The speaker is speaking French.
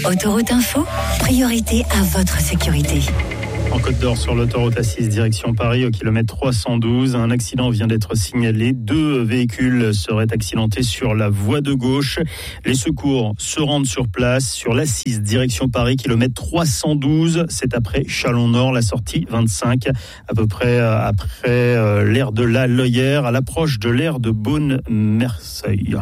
Autoroute Info, priorité à votre sécurité. En Côte d'Or, sur l'autoroute A6, direction Paris, au kilomètre 312, un accident vient d'être signalé. 2 véhicules seraient accidentés sur la voie de gauche. Les secours se rendent sur place sur l'A6, direction Paris, kilomètre 312. C'est après Chalon-Nord, la sortie 25, à peu près après l'aire de la Loyère, à l'approche de l'aire de Beaune-Merceuil.